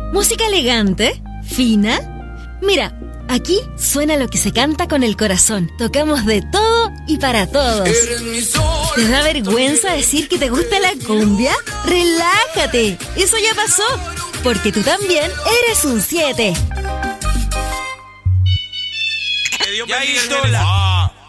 Música elegante, fina. Mira, aquí suena lo que se canta con el corazón. Tocamos de todo y para todos. ¿Te da vergüenza decir que te gusta la cumbia? ¡Relájate! Eso ya pasó, porque tú también eres un 7. Ya hizo la...